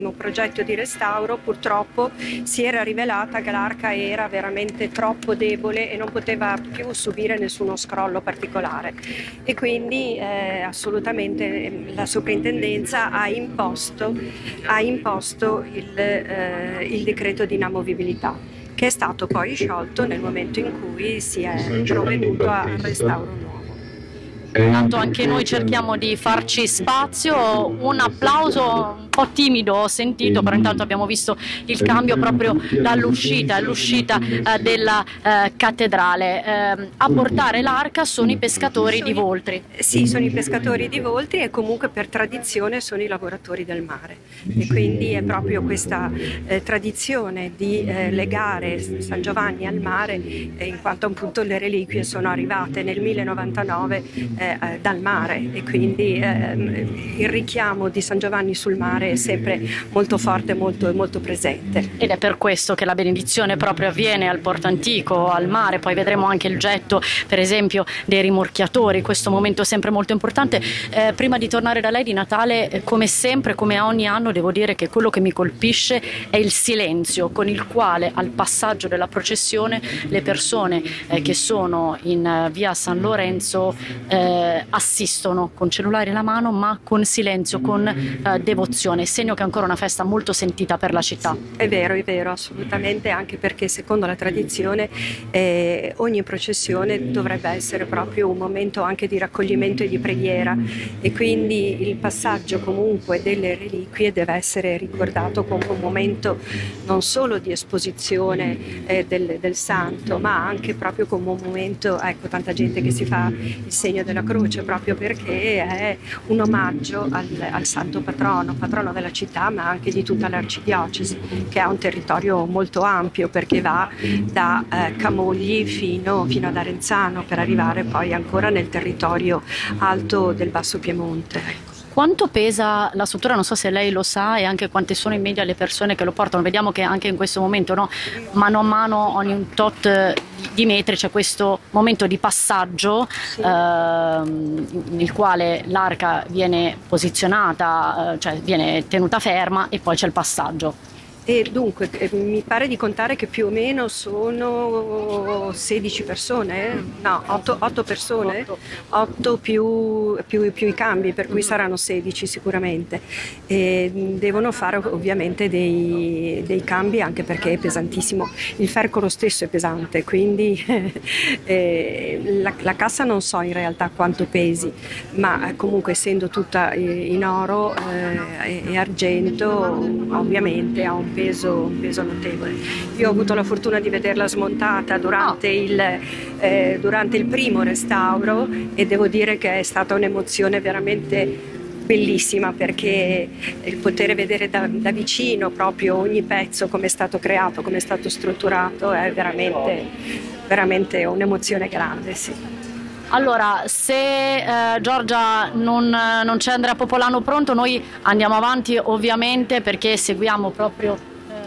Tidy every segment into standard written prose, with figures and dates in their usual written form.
progetto di restauro purtroppo si era rivelata che l'arca era veramente troppo debole e non poteva più subire nessuno scrollo particolare, e quindi assolutamente la soprintendenza ha imposto il decreto di inamovibilità, che è stato poi sciolto nel momento in cui si è provveduto al restauro nuovo. Intanto anche noi cerchiamo di farci spazio. Un applauso un po' timido ho sentito, però intanto abbiamo visto il cambio proprio all'uscita della cattedrale. A portare l'arca sono i pescatori di Voltri. Sì, sono i pescatori di Voltri e comunque per tradizione sono i lavoratori del mare, e quindi è proprio questa tradizione di legare San Giovanni al mare, in quanto appunto le reliquie sono arrivate nel 1099 dal mare, e quindi il richiamo di San Giovanni sul mare è sempre molto forte, molto presente. Ed è per questo che la benedizione proprio avviene al Porto Antico, al mare. Poi vedremo anche il getto, per esempio, dei rimorchiatori, questo momento sempre molto importante. Prima di tornare da lei di Natale, come sempre, come ogni anno, devo dire che quello che mi colpisce è il silenzio con il quale al passaggio della processione le persone che sono in via San Lorenzo assistono con cellulare in mano, ma con silenzio, con devozione, segno che è ancora una festa molto sentita per la città. È vero, assolutamente, anche perché secondo la tradizione ogni processione dovrebbe essere proprio un momento anche di raccoglimento e di preghiera, e quindi il passaggio comunque delle reliquie deve essere ricordato come un momento non solo di esposizione del santo, ma anche proprio come un momento, ecco, tanta gente che si fa il segno della croce proprio perché è un omaggio al santo patrono della città, ma anche di tutta l'arcidiocesi, che ha un territorio molto ampio, perché va da Camogli fino ad Arenzano, per arrivare poi ancora nel territorio alto del Basso Piemonte. Quanto pesa la struttura? Non so se lei lo sa, e anche quante sono in media le persone che lo portano. Vediamo che anche in questo momento, no, mano a mano, ogni un tot di metri c'è questo momento di passaggio nel quale l'arca viene posizionata, cioè viene tenuta ferma, e poi c'è il passaggio. E dunque mi pare di contare che più o meno sono 16 persone, no, 8 persone, 8 più i cambi, per cui saranno 16 sicuramente. E devono fare ovviamente dei cambi, anche perché è pesantissimo, il fercolo stesso è pesante, quindi la cassa non so in realtà quanto pesi, ma comunque essendo tutta in oro e argento, ovviamente ha un peso notevole. Io ho avuto la fortuna di vederla smontata durante il primo restauro, e devo dire che è stata un'emozione veramente bellissima, perché il poter vedere da vicino proprio ogni pezzo, come è stato creato, come è stato strutturato, è veramente un'emozione grande, sì. Allora, se Giorgia non c'è Andrea Popolano pronto, noi andiamo avanti ovviamente, perché seguiamo proprio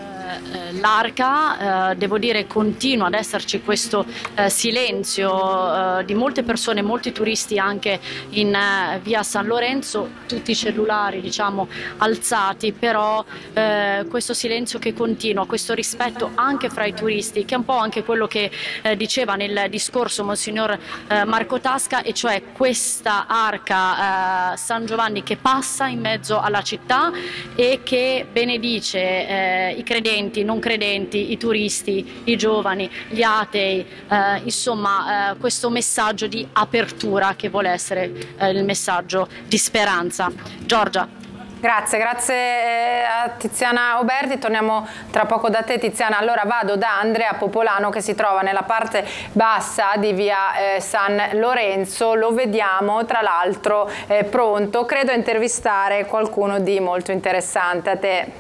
l'arca. Devo dire, continua ad esserci questo silenzio di molte persone, molti turisti anche in via San Lorenzo, tutti i cellulari diciamo alzati, però questo silenzio che continua, questo rispetto anche fra i turisti, che è un po' anche quello che diceva nel discorso Monsignor Marco Tasca, e cioè questa arca San Giovanni che passa in mezzo alla città e che benedice i credenti, non credenti, i turisti, i giovani, gli atei, insomma questo messaggio di apertura che vuole essere il messaggio di speranza. Giorgia. Grazie a Tiziana Oberti, torniamo tra poco da te Tiziana. Allora vado da Andrea Popolano, che si trova nella parte bassa di via San Lorenzo, lo vediamo tra l'altro pronto, credo a intervistare qualcuno di molto interessante. A te.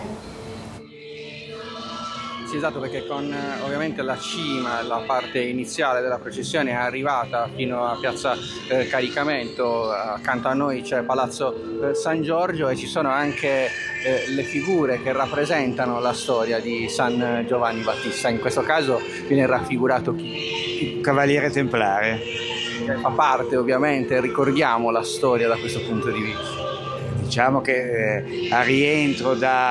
Sì, esatto, perché con ovviamente la cima, la parte iniziale della processione è arrivata fino a piazza Caricamento. Accanto a noi c'è Palazzo San Giorgio, e ci sono anche le figure che rappresentano la storia di San Giovanni Battista. In questo caso viene raffigurato chi? Il Cavaliere Templare. Che fa parte, ovviamente, ricordiamo la storia da questo punto di vista. Diciamo che a rientro da